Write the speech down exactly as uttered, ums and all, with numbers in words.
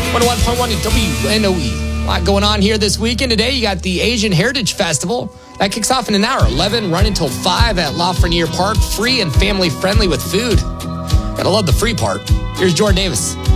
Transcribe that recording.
one oh one point one W N O E. A lot going on here this weekend. Today, you got the Asian Heritage Festival. That kicks off in an hour, eleven, run until five at Lafreniere Park. Free and family-friendly with food. Gotta love the free part. Here's Jordan Davis.